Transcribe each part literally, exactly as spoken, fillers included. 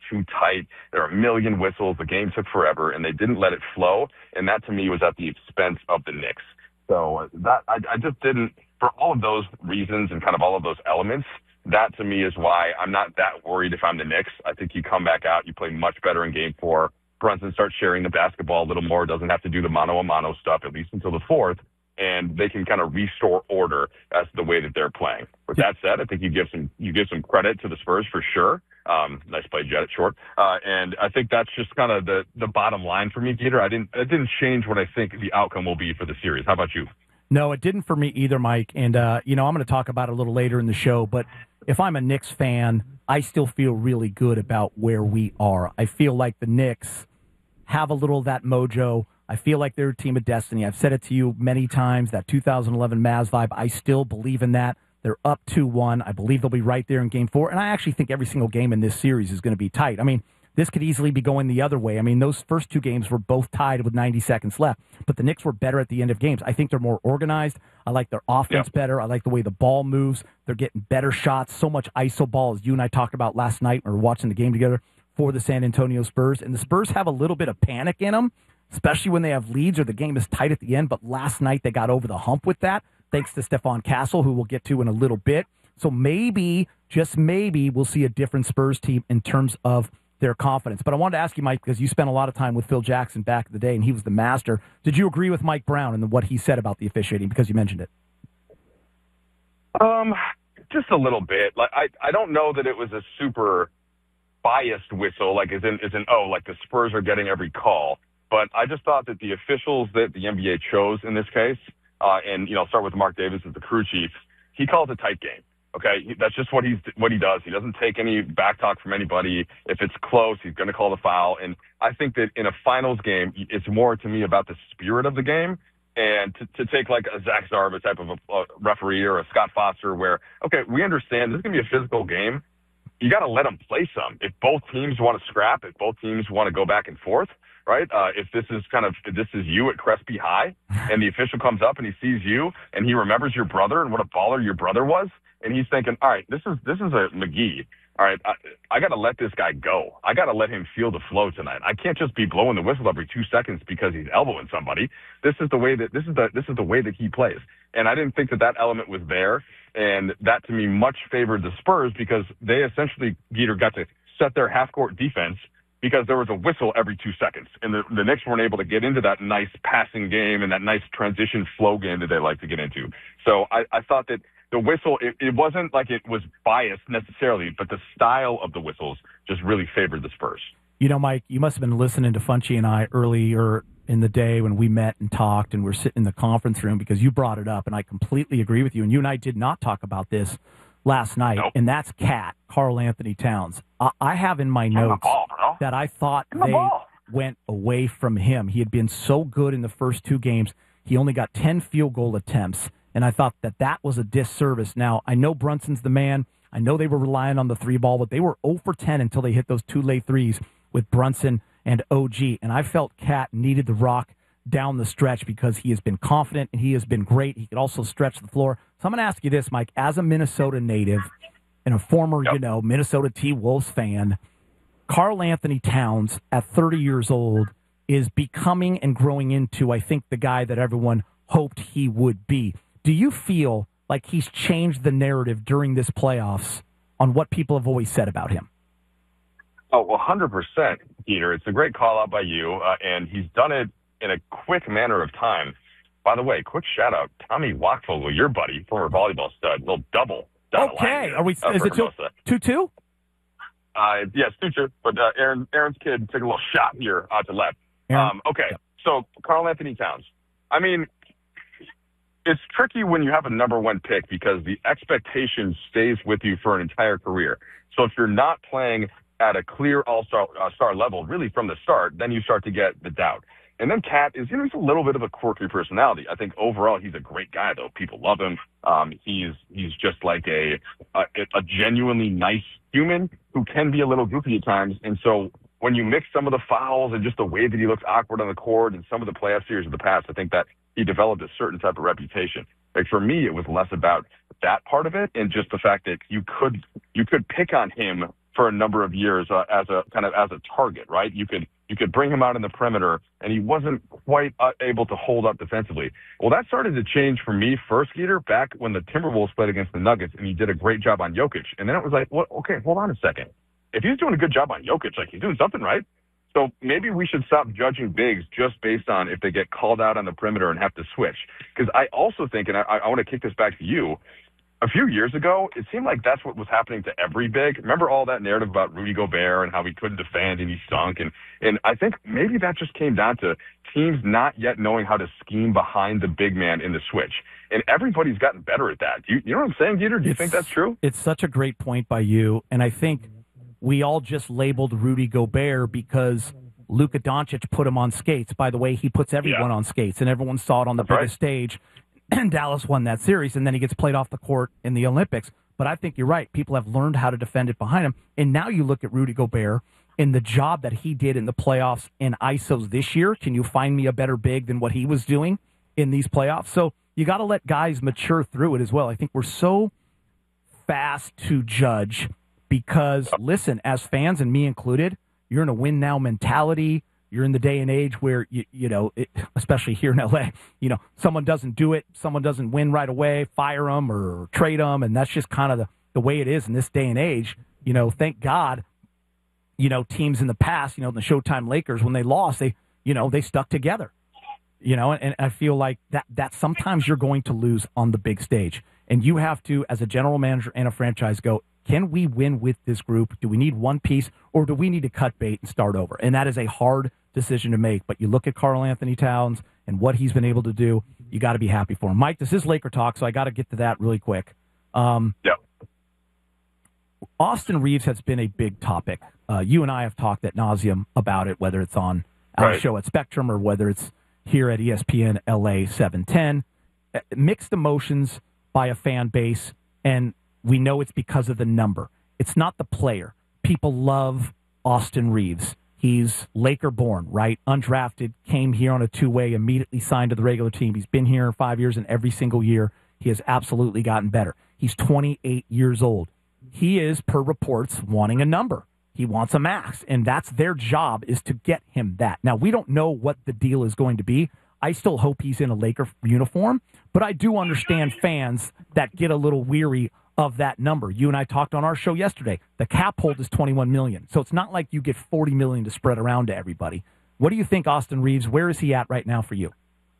too tight. There are a million whistles. The game took forever, and they didn't let it flow. And that, to me, was at the expense of the Knicks. So that I, I just didn't, for all of those reasons and kind of all of those elements, that to me is why I'm not that worried if I'm the Knicks. I think you come back out, you play much better in game four. Brunson starts sharing the basketball a little more, doesn't have to do the mano-a-mano stuff, at least until the fourth, and they can kind of restore order as to the way that they're playing. With that said, I think you give some you give some credit to the Spurs for sure. Um, nice play, Jet at short. Uh, and I think that's just kind of the, the bottom line for me, Gator. I didn't, it didn't change what I think the outcome will be for the series. How about you? No, it didn't for me either, Mike. And, uh, you know, I'm going to talk about it a little later in the show, but if I'm a Knicks fan, I still feel really good about where we are. I feel like the Knicks have a little of that mojo. I feel like they're a team of destiny. I've said it to you many times, that two thousand eleven Mavs vibe. I still believe in that. They're up two one. I believe they'll be right there in game four. And I actually think every single game in this series is going to be tight. I mean, this could easily be going the other way. I mean, those first two games were both tied with ninety seconds left, but the Knicks were better at the end of games. I think they're more organized. I like their offense yeah. better. I like the way the ball moves. They're getting better shots. So much I S O ball, as you and I talked about last night when we were watching the game together, for the San Antonio Spurs. And the Spurs have a little bit of panic in them, especially when they have leads or the game is tight at the end. But last night they got over the hump with that, thanks to Stephon Castle, who we'll get to in a little bit. So maybe, just maybe, we'll see a different Spurs team in terms of their confidence. But I wanted to ask you, Mike, because you spent a lot of time with Phil Jackson back in the day, and he was the master. Did you agree with Mike Brown and what he said about the officiating, because you mentioned it? Um, just a little bit. Like I, I don't know that it was a super biased whistle, like as in, as in, oh, like the Spurs are getting every call. But I just thought that the officials that the N B A chose in this case, uh, and, you know, start with Mark Davis as the crew chief, he calls a tight game. Okay, that's just what he's what he does. He doesn't take any back talk from anybody. If it's close, he's going to call the foul. And I think that in a finals game, it's more to me about the spirit of the game. And to, to take like a Zach Zarba type of a, a referee or a Scott Foster, where okay, we understand this is going to be a physical game. You got to let them play some. If both teams want to scrap, if both teams want to go back and forth, right? Uh, if this is kind of if this is you at Crespi High, and the official comes up and he sees you and he remembers your brother and what a baller your brother was. And he's thinking, all right, this is this is a McGee. All right, I, I got to let this guy go. I got to let him feel the flow tonight. I can't just be blowing the whistle every two seconds because he's elbowing somebody. This is the way that this is the this is the way that he plays. And I didn't think that that element was there. And that to me much favored the Spurs because they essentially Geeter got to set their half court defense because there was a whistle every two seconds, and the, the Knicks weren't able to get into that nice passing game and that nice transition flow game that they like to get into. So I, I thought that. The whistle, it, it wasn't like it was biased necessarily, but the style of the whistles just really favored the Spurs. You know, Mike, you must have been listening to Funchy and I earlier in the day when we met and talked and we're sitting in the conference room because you brought it up, and I completely agree with you. And you and I did not talk about this last night, nope. And that's Cat, Karl Anthony Towns. I, I have in my notes ball, that I thought the they ball. went away from him. He had been so good in the first two games. He only got ten field goal attempts. And I thought that that was a disservice. Now, I know Brunson's the man. I know they were relying on the three ball, but they were zero for ten until they hit those two late threes with Brunson and O G. And I felt Cat needed the rock down the stretch because he has been confident and he has been great. He could also stretch the floor. So I'm going to ask you this, Mike, as a Minnesota native and a former, yep. you know, Minnesota T-Wolves fan, Karl Anthony Towns at thirty years old is becoming and growing into, I think, the guy that everyone hoped he would be. Do you feel like he's changed the narrative during this playoffs on what people have always said about him? Oh, well, one hundred percent, Peter. It's a great call out by you, uh, and he's done it in a quick manner of time. By the way, quick shout out, Tommy Wachvogel, your buddy, former volleyball stud, little double. Okay, are we? Uh, is it two two? Uh, yes, two two. But uh, Aaron, Aaron's kid took a little shot here out to left. Um, okay, yep. So Karl Anthony Towns. I mean. It's tricky when you have a number one pick because the expectation stays with you for an entire career. So if you're not playing at a clear all-star uh, star level, really from the start, then you start to get the doubt. And then Cat is, you know, he's a little bit of a quirky personality. I think overall he's a great guy, though. People love him. Um, he's he's just like a, a a genuinely nice human who can be a little goofy at times. And so when you mix some of the fouls and just the way that he looks awkward on the court and some of the playoff series of the past, I think that he developed a certain type of reputation. Like for me, it was less about that part of it and just the fact that you could you could pick on him for a number of years uh, as a kind of as a target, right? You could you could bring him out in the perimeter, and he wasn't quite uh, able to hold up defensively. Well, that started to change for me first, Geeter, back when the Timberwolves played against the Nuggets, and he did a great job on Jokic. And then it was like, well, okay, hold on a second. If he's doing a good job on Jokic, like he's doing something right. So maybe we should stop judging bigs just based on if they get called out on the perimeter and have to switch. Because I also think, and I, I want to kick this back to you, a few years ago, it seemed like that's what was happening to every big. Remember all that narrative about Rudy Gobert and how he couldn't defend and he stunk? And, and I think maybe that just came down to teams not yet knowing how to scheme behind the big man in the switch. And everybody's gotten better at that. Do you, you know what I'm saying, Geeter? Do you it's, think that's true? It's such a great point by you. And I think we all just labeled Rudy Gobert because Luka Doncic put him on skates. By the way, he puts everyone yeah. on skates, and everyone saw it on the That's biggest right. stage. And Dallas won that series, and then he gets played off the court in the Olympics. But I think you're right. People have learned how to defend it behind him. And now you look at Rudy Gobert and the job that he did in the playoffs in I S Os this year. Can you find me a better big than what he was doing in these playoffs? So you got to let guys mature through it as well. I think we're so fast to judge because, listen, as fans, and me included, you're in a win-now mentality. You're in the day and age where, you, you know, it, especially here in L A, you know, someone doesn't do it, someone doesn't win right away, fire them or trade them, and that's just kind of the, the way it is in this day and age. You know, thank God, you know, teams in the past, you know, the Showtime Lakers, when they lost, they, you know, they stuck together. You know, and, and I feel like that, that sometimes you're going to lose on the big stage. And you have to, as a general manager and a franchise, go, can we win with this group? Do we need one piece, or do we need to cut bait and start over? And that is a hard decision to make. But you look at Karl Anthony Towns and what he's been able to do, you got to be happy for him. Mike, this is Laker talk, so I got to get to that really quick. Um, yeah. Austin Reeves has been a big topic. Uh, you and I have talked ad nauseum about it, whether it's on our right. show at Spectrum or whether it's here at E S P N L A seven ten. Uh, mixed emotions by a fan base, and we know it's because of the number. It's not the player. People love Austin Reeves. He's Laker born, right? Undrafted, came here on a two-way, immediately signed to the regular team. He's been here five years, and every single year he has absolutely gotten better. He's twenty-eight years old. He is, per reports, wanting a number. He wants a max, and that's their job, is to get him that. Now, we don't know what the deal is going to be. I still hope he's in a Laker uniform, but I do understand fans that get a little weary of that number. You and I talked on our show yesterday. The cap hold is twenty-one million dollars, so it's not like you get forty million dollars to spread around to everybody. What do you think, Austin Reeves? Where is he at right now for you?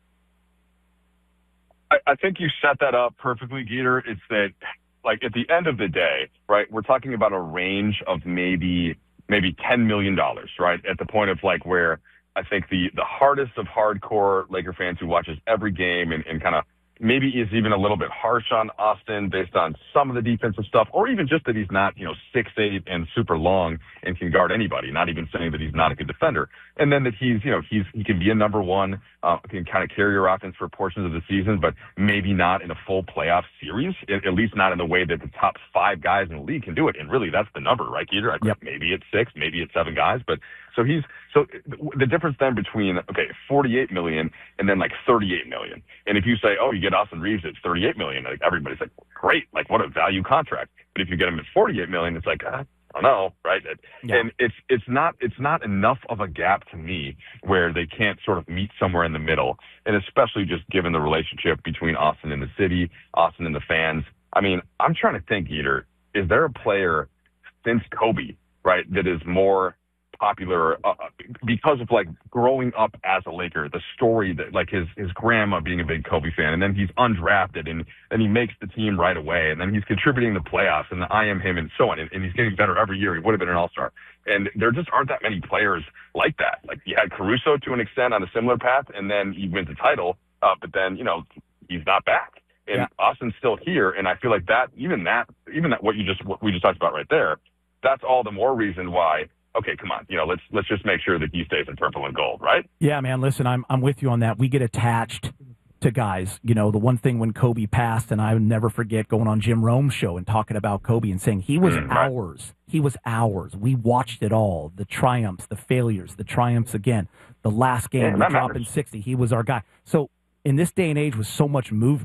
I, I think you set that up perfectly, Geeter. It's that, like, at the end of the day, right, we're talking about a range of maybe maybe ten million dollars, right, at the point of, like, where I think the, the hardest of hardcore Laker fans who watches every game and, and kind of maybe is even a little bit harsh on Austin based on some of the defensive stuff, or even just that he's not, you know, six eight and super long and can guard anybody, not even saying that he's not a good defender. And then that he's, you know, he's he can be a number one, uh, can kind of carry your offense for portions of the season, but maybe not in a full playoff series, at, at least not in the way that the top five guys in the league can do it. And really, that's the number, right, Geeter? I think yep. Maybe it's six, maybe it's seven guys, but so he's so the difference then between, okay, forty-eight million and then like thirty-eight million. And if you say, oh, you get Austin Reeves at thirty-eight million, like everybody's like, great, like what a value contract. But if you get him at forty-eight million, it's like, uh, I don't know, right? Yeah. And it's it's not it's not enough of a gap to me where they can't sort of meet somewhere in the middle. And especially just given the relationship between Austin and the city, Austin and the fans. I mean, I'm trying to think, Eater, is there a player since Kobe, right, that is more popular uh, because of like growing up as a Laker, the story that like his his grandma being a big Kobe fan, and then he's undrafted and then he makes the team right away, and then he's contributing to playoffs and the I am him and so on, and, and he's getting better every year. He would have been an all-star, and there just aren't that many players like that. Like you had Caruso to an extent on a similar path, and then he wins the title, uh, but then you know he's not back, and yeah. Austin's still here, and I feel like that even that even that what you just what we just talked about right there, that's all the more reason why. Okay, come on. You know, let's let's just make sure that he stays in purple and gold, right? Yeah, man. Listen, I'm I'm with you on that. We get attached to guys. You know, the one thing when Kobe passed, and I would never forget going on Jim Rome's show and talking about Kobe and saying he was mm, ours. Right. He was ours. We watched it all. The triumphs, the failures, the triumphs again. The last game, yeah, we dropped in sixty. He was our guy. So in this day and age with so much movement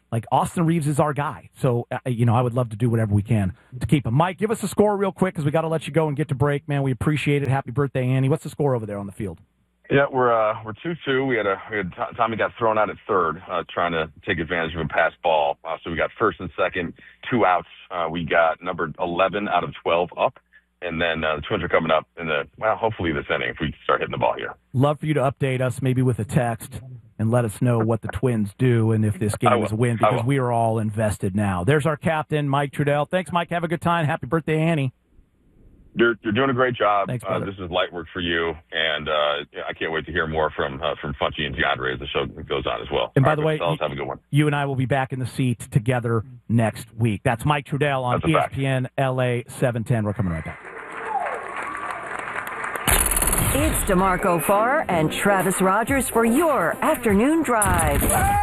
like Austin Reeves is our guy. So, uh, you know, I would love to do whatever we can to keep him. Mike, give us a score real quick because we got to let you go and get to break, man. We appreciate it. Happy birthday, Annie. What's the score over there on the field? Yeah, we're uh, we're two two. We had a we had Tommy got thrown out at third, uh, trying to take advantage of a pass ball. Uh, so we got first and second, two outs. Uh, we got number eleven out of twelve up, and then uh, the Twins are coming up in the well, hopefully this inning if we start hitting the ball here. Love for you to update us, maybe with a text, and let us know what the Twins do and if this game is a win because we are all invested now. There's our captain, Mike Trudell. Thanks, Mike. Have a good time. Happy birthday, Annie. You're, you're doing a great job. Thanks, uh, this is light work for you, and uh, I can't wait to hear more from uh, from Funchy and DeAndre as the show goes on as well. And All by the way, fellas, have a good one. You and I will be back in the seat together next week. That's Mike Trudell on E S P N L A seven ten. We're coming right back. It's DeMarco Farr and Travis Rogers for your afternoon drive.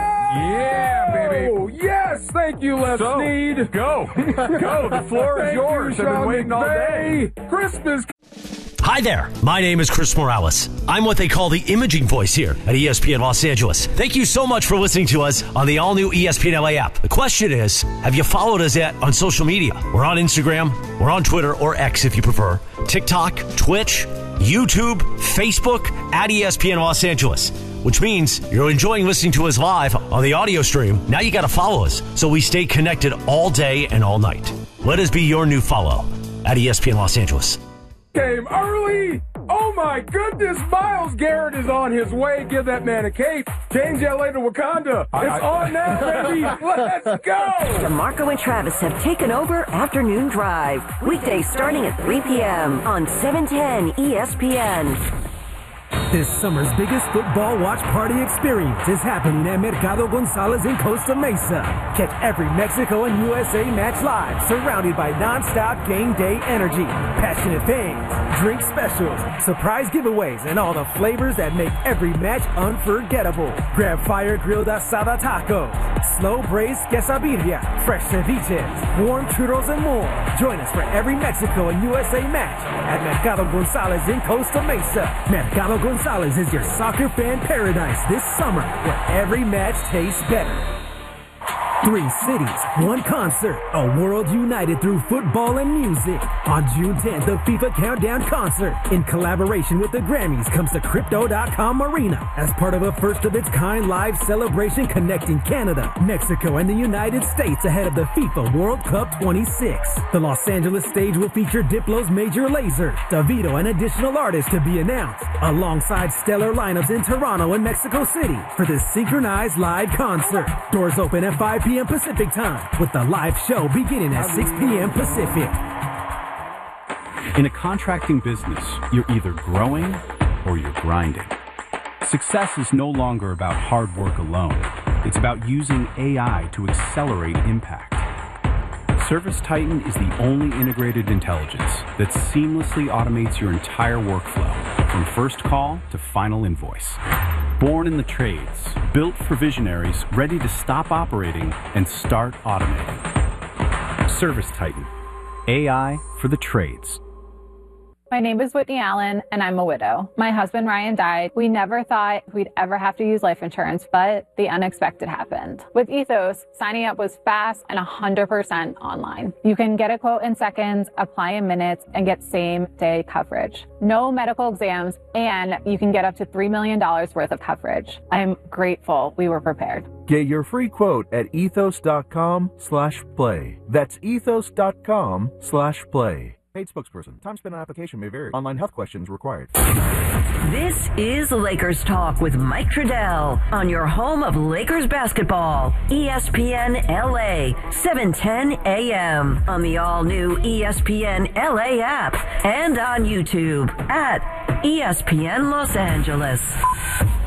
Yeah, baby. Oh, yes, thank you, Les so, Snead. Go. Go. The floor is yours. You, I've been waiting all day. Christmas. Hi there. My name is Chris Morales. I'm what they call the imaging voice here at E S P N Los Angeles. Thank you so much for listening to us on the all-new E S P N L A app. The question is, have you followed us yet on social media? We're on Instagram, we're on Twitter, or X if you prefer, TikTok, Twitch, YouTube, Facebook, at E S P N Los Angeles. Which means you're enjoying listening to us live on the audio stream. Now you got to follow us so we stay connected all day and all night. Let us be your new follow at E S P N Los Angeles. Came early. Oh my goodness, Myles Garrett is on his way. Give that man a cape. Change L A to Wakanda. I, it's I, on now, baby. Let's go. DeMarco and Travis have taken over Afternoon Drive. Weekdays starting at three p.m. on seven ten E S P N. This summer's biggest football watch party experience is happening at Mercado Gonzalez in Costa Mesa. Catch every Mexico and U S A match live, surrounded by non-stop game day energy, passionate fans, drink specials, surprise giveaways, and all the flavors that make every match unforgettable. Grab fire-grilled asada tacos, slow-braised quesadilla, fresh ceviches, warm churros, and more. Join us for every Mexico and U S A match at Mercado Gonzalez in Costa Mesa. Mercado Gonzalez is your soccer fan paradise this summer, where every match tastes better. Three cities, one concert, a world united through football and music. On June tenth, the FIFA Countdown Concert, in collaboration with the Grammys, comes to Crypto dot com Arena as part of a first-of-its-kind live celebration connecting Canada, Mexico, and the United States ahead of the FIFA World Cup twenty-six. The Los Angeles stage will feature Diplo's Major Lazer, Davido, and additional artists to be announced, alongside stellar lineups in Toronto and Mexico City for this synchronized live concert. Doors open at five p.m. Pacific time, with the live show beginning at six p.m. Pacific. In a contracting business, you're either growing or you're grinding. Success is no longer about hard work alone. It's about using A I to accelerate impact. ServiceTitan is the only integrated intelligence that seamlessly automates your entire workflow, from first call to final invoice. Born in the trades, built for visionaries ready to stop operating and start automating. ServiceTitan, A I for the trades. My name is Whitney Allen, and I'm a widow. My husband, Ryan, died. We never thought we'd ever have to use life insurance, but the unexpected happened. With Ethos, signing up was fast and one hundred percent online. You can get a quote in seconds, apply in minutes, and get same-day coverage. No medical exams, and you can get up to three million dollars worth of coverage. I'm grateful we were prepared. Get your free quote at ethos.com slash play. That's ethos.com slash play. Paid spokesperson. Time spent on application may vary. Online health questions required. This is Lakers Talk with Mike Trudell on your home of Lakers basketball. E S P N L A, seven ten A M on the all-new E S P N L A app and on YouTube at E S P N Los Angeles.